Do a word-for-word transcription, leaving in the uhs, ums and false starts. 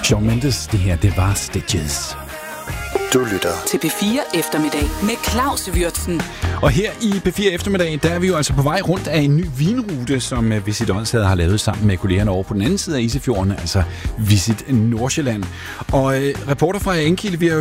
Shawn Mendes, det her, det var Stitches. Du lytter til P fire Eftermiddag med Claus Würtzen. Og her i P fire Eftermiddag, der er vi jo altså på vej rundt af en ny vinrute, som Visit Odsherred har lavet sammen med kollegerne over på den anden side af Isefjorden, altså Visit Nordsjælland. Og øh, reporter fra Enkilde, vi har